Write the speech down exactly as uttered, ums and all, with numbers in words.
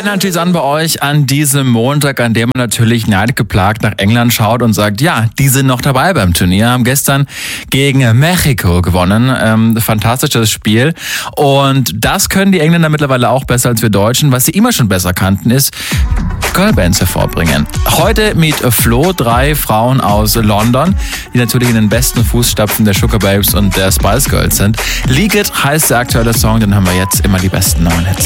Energy an bei euch an diesem Montag, an dem man natürlich neidgeplagt nach England schaut und sagt, ja, die sind noch dabei beim Turnier, haben gestern gegen Mexiko gewonnen. Ähm, fantastisches Spiel. Und das können die Engländer mittlerweile auch besser als wir Deutschen. Was sie immer schon besser kannten, ist Girlbands hervorbringen. Heute mit Flo, drei Frauen aus London, die natürlich in den besten Fußstapfen der Sugababes und der Spice Girls sind. Leak It heißt der aktuelle Song, den haben wir jetzt immer die besten neuen Hits.